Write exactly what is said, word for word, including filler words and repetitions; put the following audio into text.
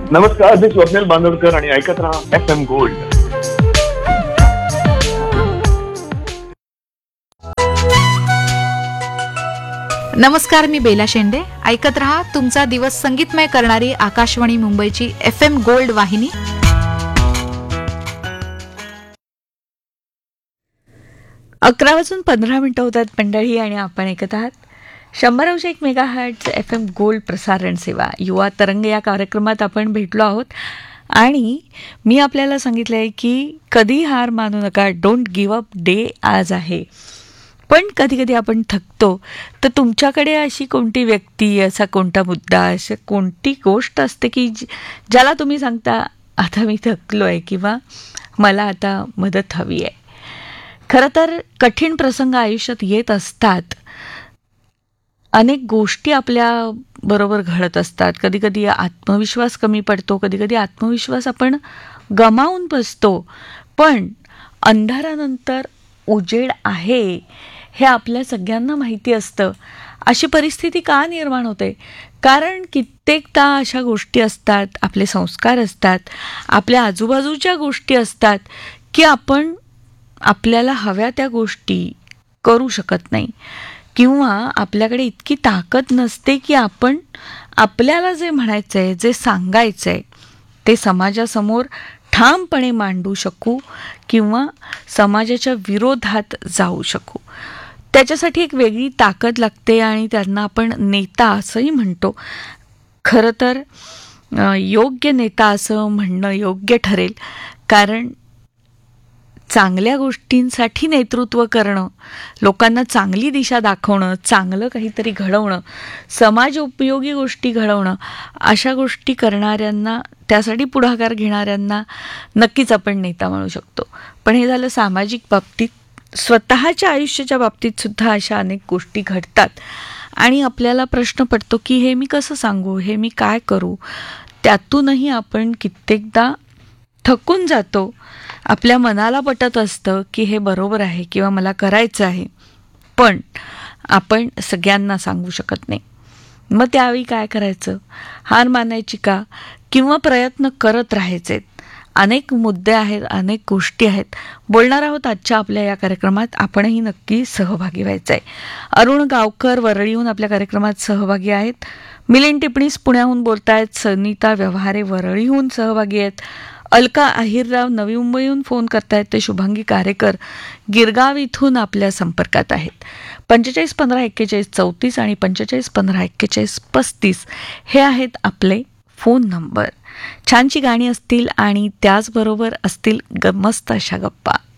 नमस्कार, मी स्वप्नील बांदोडकर आणि ऐकत राहा एफ एम गोल्ड. नमस्कार, मी बेला शेंडे. ऐकत रहा तुमचा दिवस संगीतमय करणारी आकाशवाणी मुंबईची एफ एम गोल्ड वाहिनी. अकरा वाजून पंधरा मिनिटं होतात मंडळी, आणि आपण ऐकत आहात शंभर अंश एक mega hertz F M gold प्रसारण सेवा युवा तरंग. या कार्यक्रमात आपण भेटलो आहोत आणि मी आपल्याला सांगितलं आहे की कधी हार मानू नका, डोंट गिव्ह अप डे आज आहे. पण कधी कधी आपण थकतो, तर तुमच्याकडे अशी कोणती व्यक्ती, असा कोणता मुद्दा, अशी कोणती गोष्ट असते की ज्याला तुम्ही सांगता आता मी थकलो आहे किंवा मला आता मदत हवी आहे. खरं तर कठीण प्रसंग आयुष्यात येत असतात, अनेक गोष्टी आपल्या बरोबर घडत असतात. कधी कधी आत्मविश्वास कमी पडतो, कधी कधी आत्मविश्वास आपण गमावून बसतो. पण अंधारानंतर उजेड आहे हे आपल्या सगळ्यांना माहिती असतं. अशी परिस्थिती का निर्माण होते? कारण कित्येकदा अशा गोष्टी असतात, आपले संस्कार असतात, आपल्या आजूबाजूच्या गोष्टी असतात की आपण आपल्याला हव्या त्या गोष्टी करू शकत नाही, किंवा आपल्याकडे इतकी ताकद नसते की आपण आपल्याला जे म्हणायचं आहे, जे सांगायचं आहे ते समाजासमोर ठामपणे मांडू शकू किंवा समाजाच्या विरोधात जाऊ शकू. त्याच्यासाठी एक वेगळी ताकद लागते आणि त्यांना आपण नेता असंही म्हणतो. खरं तर योग्य नेता असं म्हणणं योग्य ठरेल, कारण चांगल्या गोष्टींसाठी नेतृत्व करणं, लोकांना चांगली दिशा दाखवणं, चांगलं काहीतरी घडवणं, समाज उपयोगी गोष्टी घडवणं, अशा गोष्टी करणाऱ्यांना, त्यासाठी पुढाकार घेणाऱ्यांना नक्कीच आपण नेता म्हणू शकतो. पण हे झालं सामाजिक बाबतीत. स्वतःच्या आयुष्याच्या बाबतीत सुद्धा अशा अनेक गोष्टी घडतात आणि आपल्याला प्रश्न पडतो की हे मी कसं सांगू, हे मी काय करू. त्यातूनही आपण कित्येकदा थकून जातो. आपल्या मनाला पटत असतं की हे बरोबर आहे किंवा मला करायचं आहे, पण आपण सगळ्यांना सांगू शकत नाही. मग त्यावेळी काय करायचं? हार मानायची का, किंवा प्रयत्न करत राहायचे? अनेक मुद्दे आहेत, अनेक गोष्टी आहेत. बोलणार आहोत आजच्या आपल्या या कार्यक्रमात. आपणही नक्की सहभागी व्हायचं आहे. अरुण गावकर वरळीहून आपल्या कार्यक्रमात सहभागी आहेत. मिलिंद टिपणीस पुण्याहून बोलतायत. सनिता व्यवहारे वरळीहून सहभागी आहेत. अलका अहिरराव नवी मुंबईहून फोन करतायत. ते शुभांगी कारेकर गिरगाव इथून आपल्या संपर्कात आहेत. पंचेचाळीस पंधरा एक्केचाळीस चौतीस आणि पंचेचाळीस पंधरा एक्केचाळीस पस्तीस हे आहेत आपले फोन नंबर. छानशी गाणी असतील आणि त्याचबरोबर असतील ग मस्त अशा गप्पा.